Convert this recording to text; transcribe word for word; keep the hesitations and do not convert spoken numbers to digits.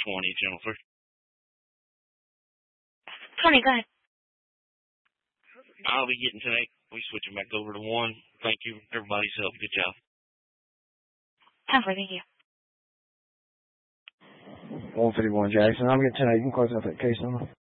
twenty, channel three. twenty, go ahead. I'll be getting to eight. We switching back over to one. Thank you, everybody's help. Good job. ten four, thank you. one fifty-one Jackson. I'm getting ten eight. You can close out that case number.